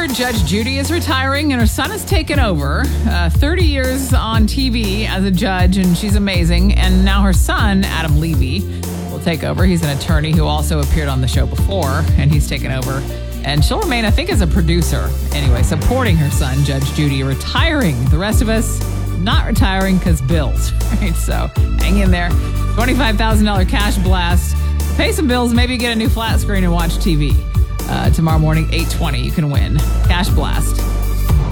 her, Judge Judy is retiring and her son has taken over. 30 years on TV as a judge, and she's amazing. And now her son, Adam Levy, will take over. He's an attorney who also appeared on the show before, and he's taken over. And she'll remain, I think, as a producer. Anyway, supporting her son, Judge Judy, retiring. The rest of us not retiring because bills. Right? So hang in there. $25,000 cash blast. Pay some bills, maybe get a new flat screen and watch TV. Tomorrow morning, 8:20, you can win. Cash blast.